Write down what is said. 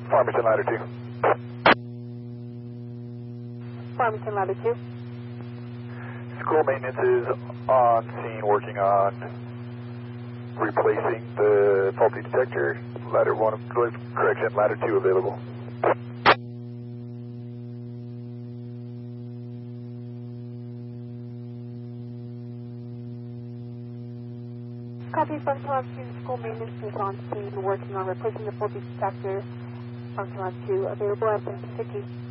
Farmington Ladder 2. Farmington Ladder 2. School maintenance is on scene working on replacing the faulty detector. Ladder 1, correction, Ladder 2 available. Copy, Farmington Ladder 2. School maintenance is on scene working on replacing the faulty detector. Farmington Ladder 2 available at 10:50.